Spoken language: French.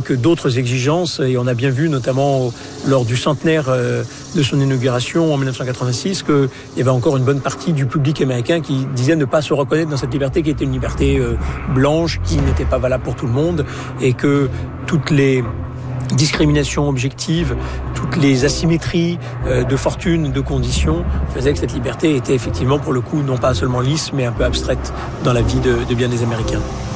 avec d'autres exigences. Et on a bien vu, notamment lors du centenaire de son inauguration en 1986, qu'il y avait encore une bonne partie du public américain qui disait ne pas se reconnaître dans cette liberté qui était une liberté blanche, qui n'était pas valable pour tout le monde, et que toutes les discriminations objectives, toutes les asymétries de fortune, de conditions, faisaient que cette liberté était effectivement, pour le coup, non pas seulement lisse, mais un peu abstraite dans la vie de bien des Américains.